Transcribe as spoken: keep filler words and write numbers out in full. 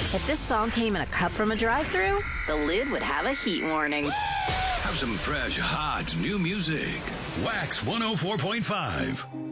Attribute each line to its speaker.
Speaker 1: If this song came in a cup from a drive-thru, the lid would have a heat warning.
Speaker 2: Have some fresh, hot new music. Wax one oh four point five.